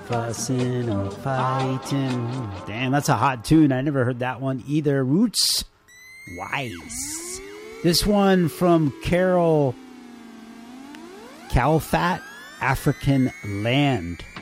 fussing or fighting. Damn, that's a hot tune. I never heard that one either. Roots Wise. This one from Carol Calfat, African Land.